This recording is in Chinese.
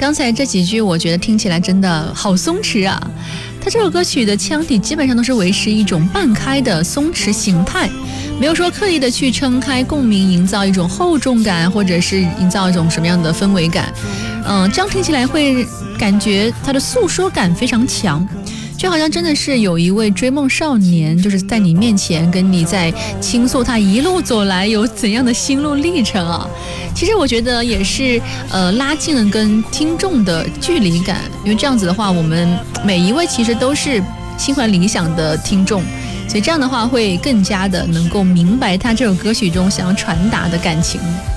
刚才这几句我觉得听起来真的好松弛啊。他这首歌曲的腔体基本上都是维持一种半开的松弛形态，没有说刻意的去撑开共鸣，营造一种厚重感，或者是营造一种什么样的氛围感。这样听起来会感觉它的诉说感非常强，就好像真的是有一位追梦少年，就是在你面前跟你在倾诉他一路走来有怎样的心路历程啊。其实我觉得也是拉近了跟听众的距离感，因为这样子的话，我们每一位其实都是心怀理想的听众，所以这样的话会更加的能够明白他这首歌曲中想要传达的感情。